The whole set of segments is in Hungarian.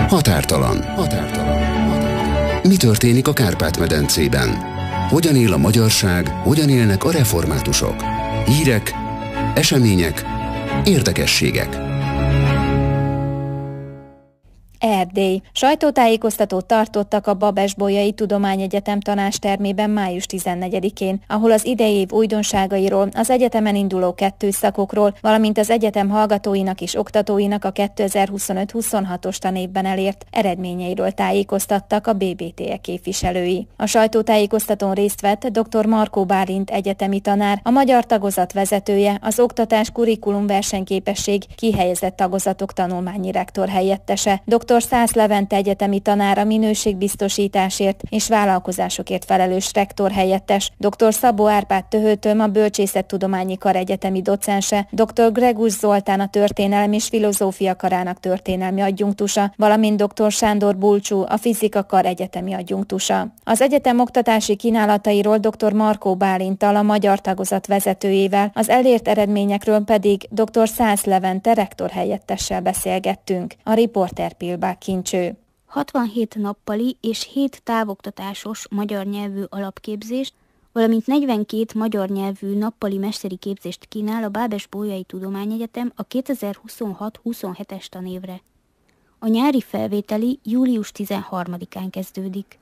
Határtalan. Mi történik a Kárpát-medencében? Hogyan él a magyarság, hogyan élnek a reformátusok? Hírek, események, érdekességek. Erdély. Sajtótájékoztatót tartottak a Babes-Bolyai Tudományegyetem tanácstermében május 14-én, ahol az idei év újdonságairól, az egyetemen induló kettősszakokról, valamint az egyetem hallgatóinak és oktatóinak a 2025-26-os tanévben elért eredményeiről tájékoztattak a BBTE képviselői. A sajtótájékoztatón részt vett dr. Markó Bálint egyetemi tanár, a magyar tagozat vezetője, az oktatás kurikulum versenyképesség kihelyezett tagozatok tanulmányi rektor helyettese, dr. Szász Levente egyetemi tanár, a minőségbiztosításért és vállalkozásokért felelős rektor helyettes, dr. Szabó Árpád Töhőtöm, a Bölcsészettudományi Kar egyetemi docense, dr. Gregus Zoltán, a Történelem és Filozófia Karának történelmi adjunktusa, valamint dr. Sándor Bulcsú, a Fizika Kar egyetemi adjunktusa. Az egyetem oktatási kínálatairól dr. Markó Bálinttal, a magyar tagozat vezetőjével, az elért eredményekről pedig dr. Szász Levente rektor helyettessel beszélgettünk. A riporter Pilbák Kincső. 67 nappali és 7 távoktatásos magyar nyelvű alapképzést, valamint 42 magyar nyelvű nappali mesteri képzést kínál a Babes-Bolyai Tudományegyetem a 2026-27-es tanévre. A nyári felvételi július 13-án kezdődik.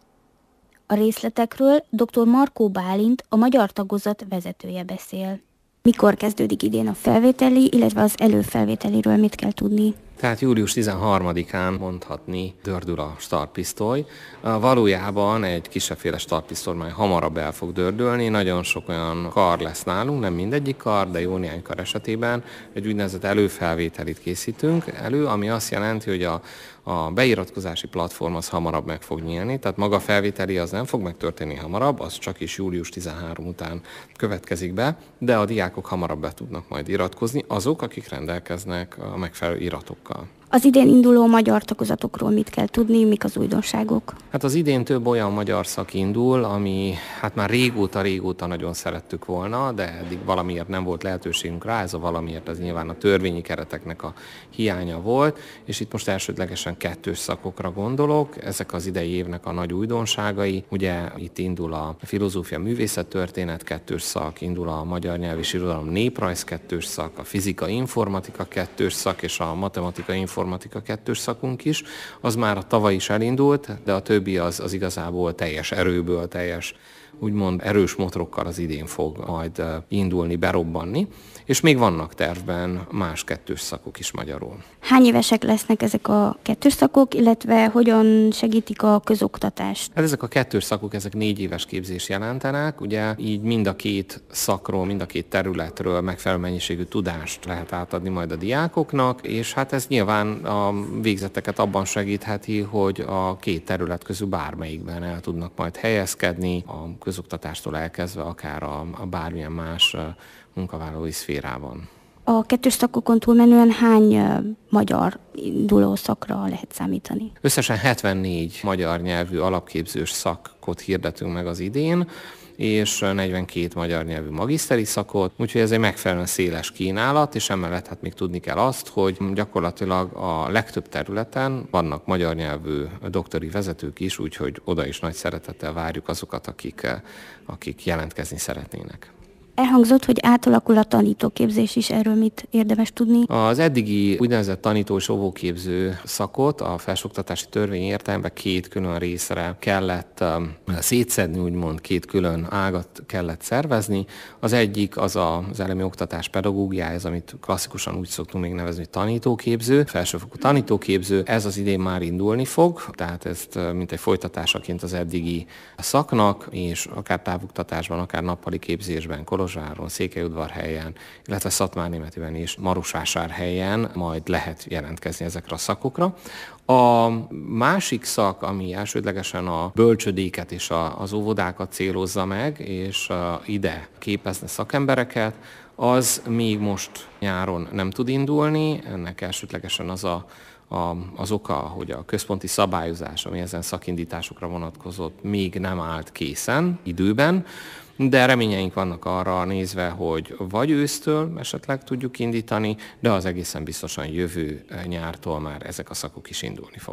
A részletekről dr. Markó Bálint, a magyar tagozat vezetője beszél. Mikor kezdődik idén a felvételi, illetve az előfelvételiről mit kell tudni? Tehát július 13-án mondhatni dördül a startpisztoly. Valójában egy kisebbféle startpisztoly már hamarabb el fog dördülni, nagyon sok olyan kar lesz nálunk, nem mindegyik kar, de jó néhány kar esetében egy úgynevezett előfelvételit készítünk elő, ami azt jelenti, hogy a beiratkozási platform az hamarabb meg fog nyílni, tehát maga a felvételi az nem fog megtörténni hamarabb, az csak is július 13 után következik be, de a diákok hamarabb be tudnak majd iratkozni, azok, akik rendelkeznek a megfelelő iratokkal. Az idén induló magyar tagozatokról mit kell tudni, mik az újdonságok? Hát az idén több olyan magyar szak indul, ami hát már régóta nagyon szerettük volna, de eddig valamiért nem volt lehetőségünk rá, ez a valamiért az nyilván a törvényi kereteknek a hiánya volt, és itt most elsődlegesen kettős szakokra gondolok, ezek az idei évnek a nagy újdonságai, ugye itt indul a filozófia művészettörténet kettős szak, indul a magyar nyelv és irodalom néprajz kettős szak, a fizika informatika kettős szak és a matematika informatika kettős szakunk is, az már a tavaly is elindult, de a többi az igazából teljes erőből, teljes úgymond erős motorokkal az idén fog majd indulni, berobbanni, és még vannak tervben más kettős szakok is magyarul. Hány évesek lesznek ezek a kettős szakok, illetve hogyan segítik a közoktatást? Hát ezek a kettős szakok, ezek 4 éves képzést jelentenek, ugye így mind a két szakról, mind a két területről megfelelő mennyiségű tudást lehet átadni majd a diákoknak, és hát ez nyilván a végzetteket abban segítheti, hogy a két terület közül bármelyikben el tudnak majd helyezkedni, a közoktatástól elkezdve akár a bármilyen más munkavállalói szférában. A kettős szakokon túlmenően hány magyar induló szakra lehet számítani? Összesen 74 magyar nyelvű alapképzős szakot hirdetünk meg az idén, és 42 magyar nyelvű magiszteri szakot, úgyhogy ez egy megfelelően széles kínálat, és emellett hát még tudni kell azt, hogy gyakorlatilag a legtöbb területen vannak magyar nyelvű doktori vezetők is, úgyhogy oda is nagy szeretettel várjuk azokat, akik jelentkezni szeretnének. Elhangzott, hogy átalakul a tanítóképzés is, erről mit érdemes tudni? Az eddigi úgynevezett tanító- és óvóképző szakot a felsőoktatási törvény értelemben 2 külön részre kellett szétszedni, úgymond 2 külön ágat kellett szervezni. Az egyik az az elemi oktatás pedagógiája, ez amit klasszikusan úgy szoktunk még nevezni, hogy tanítóképző, felsőfokú tanítóképző. Ez az idén már indulni fog, tehát ezt mint egy folytatásaként az eddigi szaknak, és akár távoktatásban, akár nappali képzésben, Kolozsváron, Székelyudvarhelyen, illetve Szatmárnémetiben és Marosvásárhelyen majd lehet jelentkezni ezekre a szakokra. A másik szak, ami elsődlegesen a bölcsödéket és az óvodákat célozza meg, és ide képezne szakembereket, az még most nyáron nem tud indulni. Ennek elsődlegesen az oka, hogy a központi szabályozás, ami ezen szakindításokra vonatkozott, még nem állt készen időben, de reményeink vannak arra nézve, hogy vagy ősztől esetleg tudjuk indítani, de az egészen biztosan jövő nyártól már ezek a szakok is indulni fognak.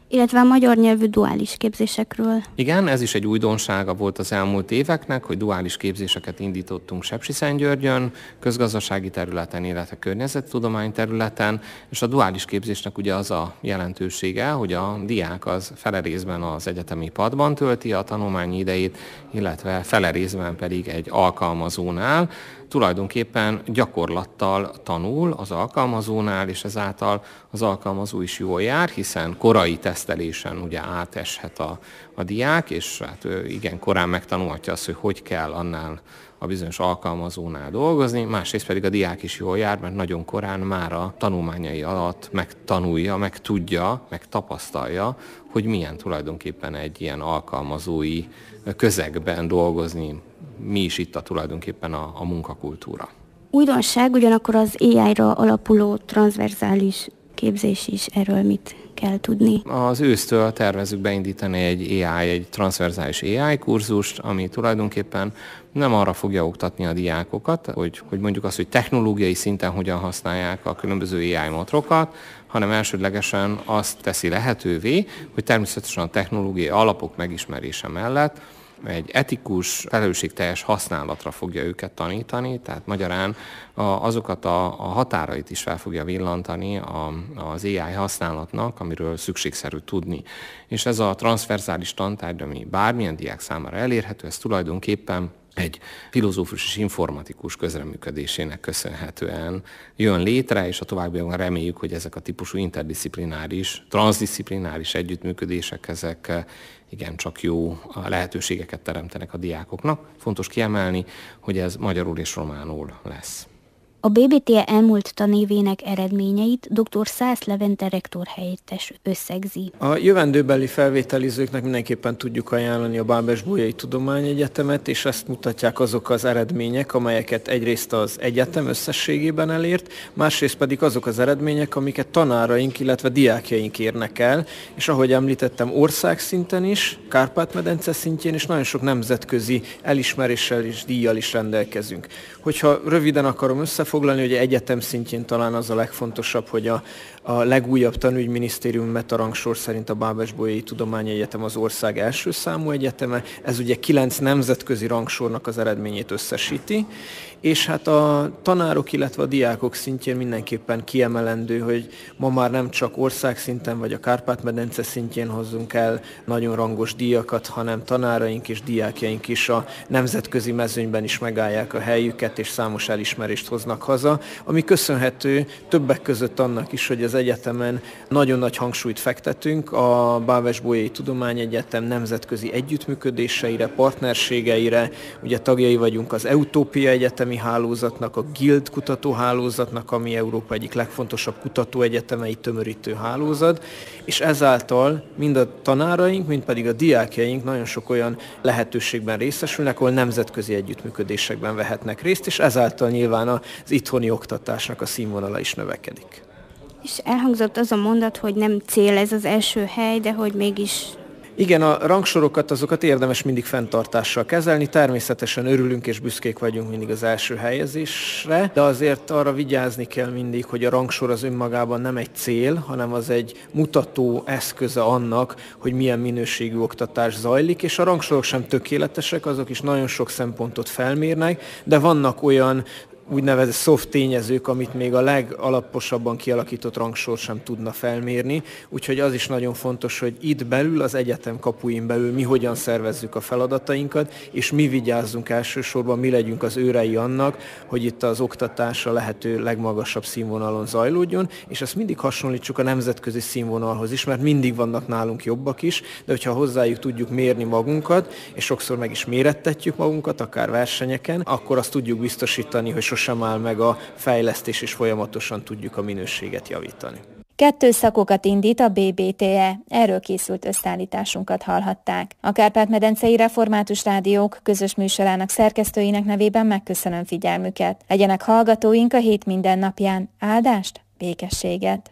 illetve a magyar nyelvű duális képzésekről. Igen, ez is egy újdonsága volt az elmúlt éveknek, hogy duális képzéseket indítottunk Sepsiszentgyörgyön, közgazdasági területen, illetve környezettudomány területen, és a duális képzésnek ugye az a jelentősége, hogy a diák az fele részben az egyetemi padban tölti a tanulmányi idejét, illetve fele részben pedig egy alkalmazónál, tulajdonképpen gyakorlattal tanul az alkalmazónál, és ezáltal az alkalmazó is jól jár, hiszen korai tesztelésen ugye áteshet a diák, és hát igen korán megtanulhatja azt, hogy kell annál a bizonyos alkalmazónál dolgozni, másrészt pedig a diák is jól jár, mert nagyon korán már a tanulmányai alatt megtanulja, meg tudja, meg tapasztalja, hogy milyen tulajdonképpen egy ilyen alkalmazói közegben dolgozni, mi is itt tulajdonképpen a munkakultúra. Újdonság ugyanakkor az AI-ra alapuló transzverzális képzés is, erről mit kell tudni? Az ősztől tervezzük beindítani egy transzverzális AI kurzust, ami tulajdonképpen nem arra fogja oktatni a diákokat, hogy mondjuk azt, hogy technológiai szinten hogyan használják a különböző AI motrokat, hanem elsődlegesen azt teszi lehetővé, hogy természetesen a technológiai alapok megismerése mellett egy etikus, felelősségteljes használatra fogja őket tanítani, tehát magyarán azokat a határait is fel fogja villantani az AI használatnak, amiről szükségszerű tudni. És ez a transzverzális tantárgy, ami bármilyen diák számára elérhető, ez tulajdonképpen egy filozófus és informatikus közreműködésének köszönhetően jön létre, és a továbbiakban reméljük, hogy ezek a típusú interdisziplináris, transzdisziplináris együttműködések, ezek igencsak jó lehetőségeket teremtenek a diákoknak. Fontos kiemelni, hogy ez magyarul és románul lesz. A BBTE elmúlt tanévének eredményeit dr. Szász Levente rektor helyettes összegzi. A jövendőbeli felvételizőknek mindenképpen tudjuk ajánlani a Bábes-Bolyai Tudományegyetemet, és ezt mutatják azok az eredmények, amelyeket egyrészt az egyetem összességében elért, másrészt pedig azok az eredmények, amiket tanáraink, illetve diákjaink érnek el, és ahogy említettem, országszinten is, Kárpát-medence szintjén is nagyon sok nemzetközi elismeréssel és díjjal is rendelkezünk. Hogyha röviden akarom összefoglalni, hogy egyetem szintjén talán az a legfontosabb, hogy a legújabb tanügyminisztérium metarangsor szerint a Bábes-Bolyai Tudományegyetem az ország első számú egyeteme. Ez ugye 9 nemzetközi rangsornak az eredményét összesíti, és hát a tanárok, illetve a diákok szintjén mindenképpen kiemelendő, hogy ma már nem csak országszinten vagy a Kárpát-medence szintjén hozzunk el nagyon rangos díjakat, hanem tanáraink és diákjaink is a nemzetközi mezőnyben is megállják a helyüket, és számos elismerést hoznak haza, ami köszönhető többek között annak is, hogy az egyetemen nagyon nagy hangsúlyt fektetünk a Bábes-Bolyai Tudományegyetem nemzetközi együttműködéseire, partnerségeire. Ugye tagjai vagyunk az Eutópia Egyetemi Hálózatnak, a Guild kutatóhálózatnak, ami Európa egyik legfontosabb kutatóegyetemei tömörítő hálózat, és ezáltal mind a tanáraink, mind pedig a diákjaink nagyon sok olyan lehetőségben részesülnek, ahol nemzetközi együttműködésekben vehetnek részt, és ezáltal nyilván az itthoni oktatásnak a színvonala is növekedik. És elhangzott az a mondat, hogy nem cél ez az első hely, de hogy mégis... Igen, a rangsorokat, azokat érdemes mindig fenntartással kezelni, természetesen örülünk és büszkék vagyunk mindig az első helyezésre, de azért arra vigyázni kell mindig, hogy a rangsor az önmagában nem egy cél, hanem az egy mutató eszköze annak, hogy milyen minőségű oktatás zajlik, és a rangsorok sem tökéletesek, azok is nagyon sok szempontot felmérnek, de vannak olyan úgynevezett soft tényezők, amit még a legalaposabban kialakított rangsor sem tudna felmérni. Úgyhogy az is nagyon fontos, hogy itt belül, az egyetem kapuin belül mi hogyan szervezzük a feladatainkat, és mi vigyázzunk elsősorban, mi legyünk az őrei annak, hogy itt az oktatás a lehető legmagasabb színvonalon zajlódjon, és ezt mindig hasonlítsuk a nemzetközi színvonalhoz is, mert mindig vannak nálunk jobbak is, de hogyha hozzájuk tudjuk mérni magunkat, és sokszor meg is mérettetjük magunkat, akár versenyeken, akkor azt tudjuk biztosítani, hogy sem áll meg a fejlesztés, és folyamatosan tudjuk a minőséget javítani. 2 szakokat indít a BBTE, erről készült összeállításunkat hallhatták. A Kárpát-medencei Református Rádiók közös műsorának szerkesztőinek nevében megköszönöm figyelmüket. Legyenek hallgatóink a hét minden napján. Áldást, békességet!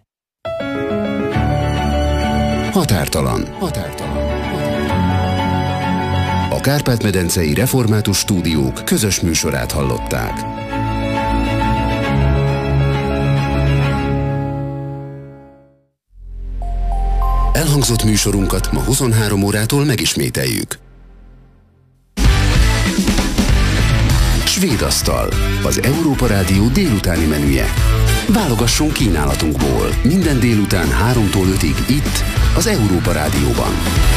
Határtalan. A Kárpát-medencei Református Stúdiók közös műsorát hallották. Elhangzott műsorunkat ma 23 órától megismételjük. Svéd asztal, az Európa Rádió délutáni menüje. Válogasson kínálatunkból. Minden délután 3-tól 5-ig itt, az Európa Rádióban.